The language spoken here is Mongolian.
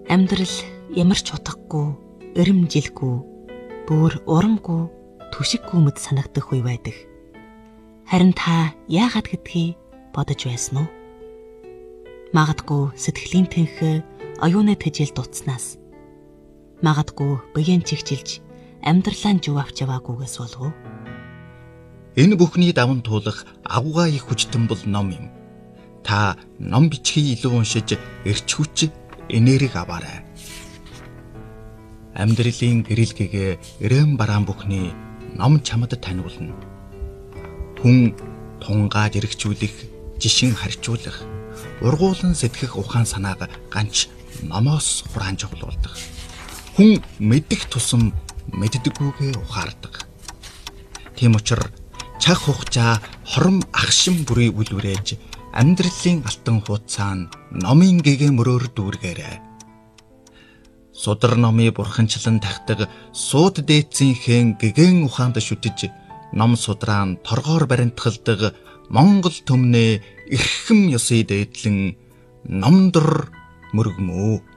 Амьдрал ямар ч утгагүй, эрэмжилгүй, бүр урамгүй, түшиггүй мэд санагдах үе байдаг. Харин та яагаад гэдгийг бодож байсан уу? Магадгүй сэтгэлийн тэнхээ оюуны тэжээл дутснаас. Магадгүй биеийн чигчилж амьдралаа жив авч яваагүйгээс болов уу? Энэ бүхний даван туулах агуугаа их хүчтэн бол ном юм. Та ном бичгийг илүү уншиж эрч хүч, энерги аваарай. Амьдралын гэрэлгэгээ эрэм бараан бүхний ном чамд таниулна. Хүн тунгааж эргчүүлэх, жишин харьцуулах, ургуулan сэтгэх ухаан санааг ганц номоос хураан жавлуулдаг. Хүн мэдэх тусам мэддэггүйгээ ухаардаг. Тийм учраас чах хугацаа хором ахшин бүрий үлврээж амьдралын алтан хуудасаа номын гэгээ мөрөөр дүүргээрэй. Судар номын бурханчлан тахдаг сууд дээдсийнхэн гэгэн ухаанд шүтэж ном судраан торгоор баримтгалдаг Монгол төмнөө эрхэм ёсыг дээдлэн номдор мөргмөө.